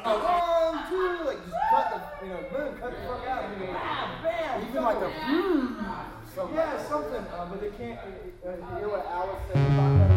1, 2, like just cut the, boom, cut the fuck out. Bam. Even like a, something. Yeah, something. But they can't. You hear what Alice said about that?